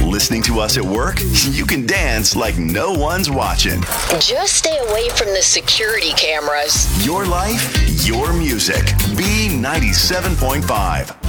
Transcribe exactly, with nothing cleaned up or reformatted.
Listening to us at work? You can dance like no one's watching. Just stay away from the security cameras. Your life, your music. B ninety-seven point five.